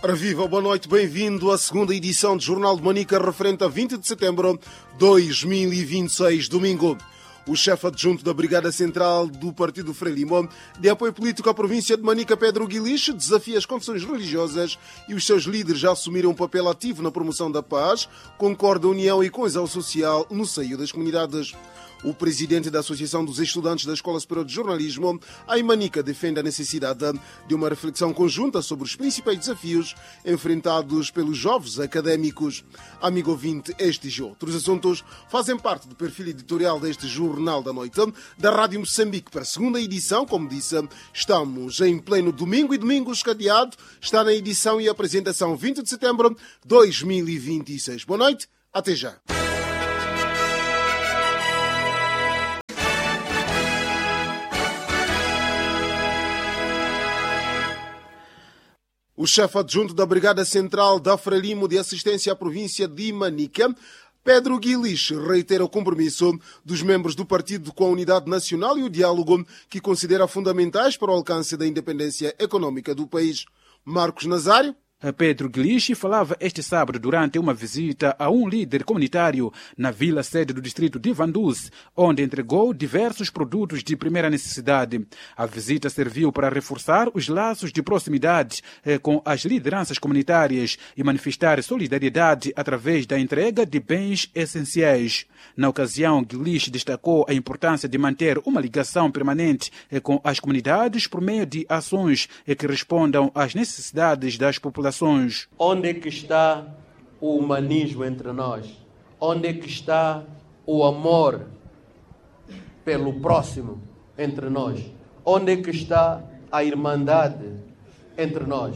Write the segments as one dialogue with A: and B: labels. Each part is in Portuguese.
A: Ora viva, boa noite, bem-vindo à segunda edição do Jornal de Manica, referente a 20 de setembro de 2026, domingo. O chefe adjunto da Brigada Central do Partido Frelimo, de apoio político à província de Manica, Pedro Guilish, desafia as confissões religiosas e os seus líderes já assumiram um papel ativo na promoção da paz, concorda a união e coesão social no seio das comunidades. O presidente da Associação dos Estudantes da Escola Superior de Jornalismo, em Manica, defende a necessidade de uma reflexão conjunta sobre os principais desafios enfrentados pelos jovens académicos. Amigo ouvinte, estes e outros assuntos fazem parte do perfil editorial deste Jornal da Noite da Rádio Moçambique. Para a segunda edição, como disse, estamos em pleno domingo e domingo escadeado. Está na edição e apresentação 20 de setembro de 2026. Boa noite, até já. O chefe adjunto da Brigada Central da Frelimo de Assistência à Província de Manica, Pedro Guilish, reitera o compromisso dos membros do partido com a unidade nacional e o diálogo que considera fundamentais para o alcance da independência econômica do país. Marcos Nazário.
B: Pedro Guilish falava este sábado durante uma visita a um líder comunitário na vila sede do distrito de Vanduz, onde entregou diversos produtos de primeira necessidade. A visita serviu para reforçar os laços de proximidade com as lideranças comunitárias e manifestar solidariedade através da entrega de bens essenciais. Na ocasião, Guilish destacou a importância de manter uma ligação permanente com as comunidades por meio de ações que respondam às necessidades das populações.
C: Onde é que está o humanismo entre nós? Onde é que está o amor pelo próximo entre nós? Onde é que está a irmandade entre nós?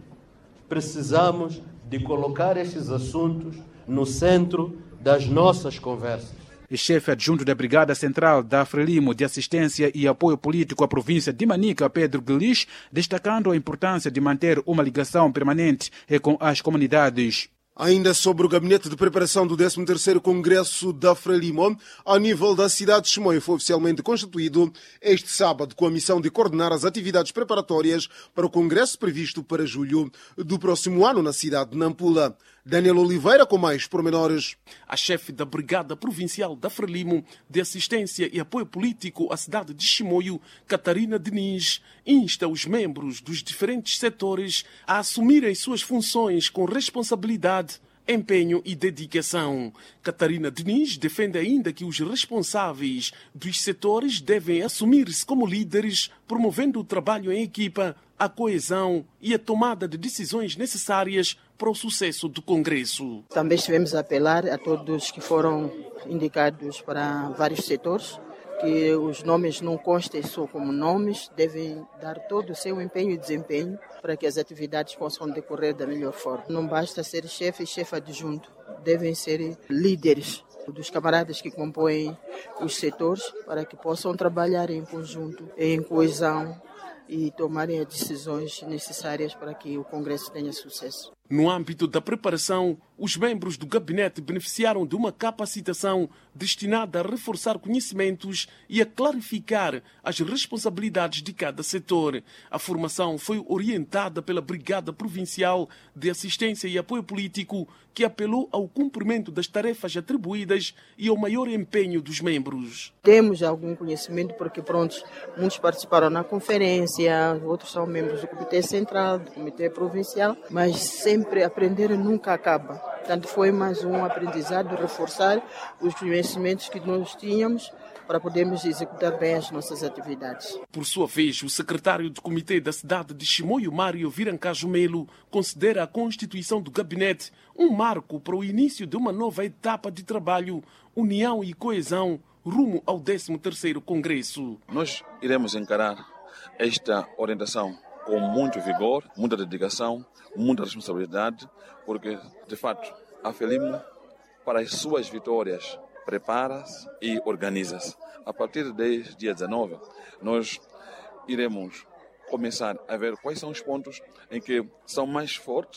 C: Precisamos de colocar estes assuntos no centro das nossas conversas.
B: Chefe adjunto da Brigada Central da Frelimo de Assistência e Apoio Político à província de Manica, Pedro Guilish, destacando a importância de manter uma ligação permanente com as comunidades.
A: Ainda sobre o gabinete de preparação do 13º Congresso da Frelimo, a nível da cidade de Chimoio, foi oficialmente constituído este sábado com a missão de coordenar as atividades preparatórias para o Congresso previsto para julho do próximo ano na cidade de Nampula. Daniel Oliveira com mais pormenores.
D: A chefe da Brigada Provincial da Frelimo de Assistência e Apoio Político à cidade de Chimoio, Catarina Diniz, insta os membros dos diferentes setores a assumirem suas funções com responsabilidade, empenho e dedicação. Catarina Diniz defende ainda que os responsáveis dos setores devem assumir-se como líderes, promovendo o trabalho em equipa, a coesão e a tomada de decisões necessárias para o sucesso do Congresso.
E: Também estivemos a apelar a todos que foram indicados para vários setores, que os nomes não constem só como nomes, devem dar todo o seu empenho e desempenho para que as atividades possam decorrer da melhor forma. Não basta ser chefe e chefe adjunto, devem ser líderes dos camaradas que compõem os setores para que possam trabalhar em conjunto, em coesão e tomarem as decisões necessárias para que o Congresso tenha sucesso.
D: No âmbito da preparação, os membros do gabinete beneficiaram de uma capacitação destinada a reforçar conhecimentos e a clarificar as responsabilidades de cada setor. A formação foi orientada pela Brigada Provincial de Assistência e Apoio Político, que apelou ao cumprimento das tarefas atribuídas e ao maior empenho dos membros.
E: Temos algum conhecimento porque, muitos participaram na conferência, outros são membros do Comitê Central, do Comitê Provincial, mas sempre aprender nunca acaba. Portanto, foi mais um aprendizado, reforçar os conhecimentos que nós tínhamos para podermos executar bem as nossas atividades.
D: Por sua vez, o secretário do Comitê da cidade de Chimoio, Mário Virancajo Melo, considera a constituição do gabinete um marco para o início de uma nova etapa de trabalho, união e coesão rumo ao 13º Congresso.
F: Nós iremos encarar esta orientação com muito vigor, muita dedicação, muita responsabilidade, porque, de fato, a Frelimo, para as suas vitórias, prepara-se e organiza-se. A partir de dia 19, nós iremos começar a ver quais são os pontos em que são mais fortes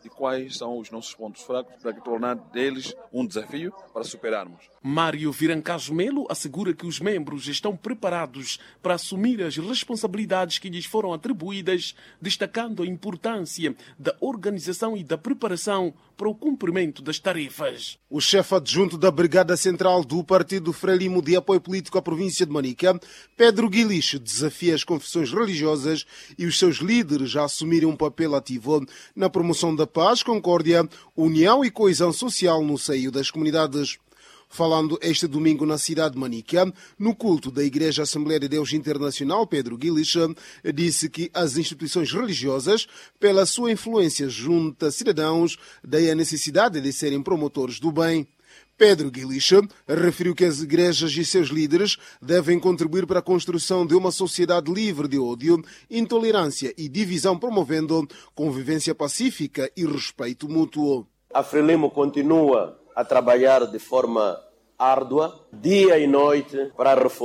F: e quais são os nossos pontos fracos para que tornar deles um desafio para superarmos.
D: Mário Virancaso Melo assegura que os membros estão preparados para assumir as responsabilidades que lhes foram atribuídas, destacando a importância da organização e da preparação para o cumprimento das tarefas.
A: O chefe adjunto da Brigada Central do Partido Frelimo de Apoio Político à província de Manica, Pedro Guilish, desafia as confissões religiosas e os seus líderes a assumirem um papel ativo na promoção da paz, concórdia, união e coesão social no seio das comunidades. Falando este domingo na cidade de Manica, no culto da Igreja Assembleia de Deus Internacional, Pedro Guilish disse que as instituições religiosas, pela sua influência junto a cidadãos, daí a necessidade de serem promotores do bem. Pedro Guilish referiu que as igrejas e seus líderes devem contribuir para a construção de uma sociedade livre de ódio, intolerância e divisão, promovendo convivência pacífica e respeito mútuo.
G: A Frelimo continua a trabalhar de forma árdua, dia e noite, para reforçar